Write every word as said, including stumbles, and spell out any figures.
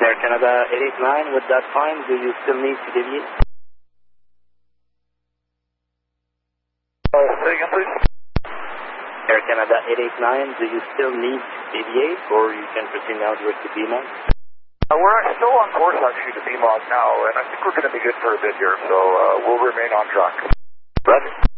Air Canada eight eight nine, with that time, do you still need to deviate? Uh, say again, please? Air Canada eight eight nine, do you still need to deviate, or you can proceed now direct to B M O D? Uh, we're still on course, actually, to B M O D now, and I think we're going to be good for a bit here, so uh, we'll remain on track. Roger.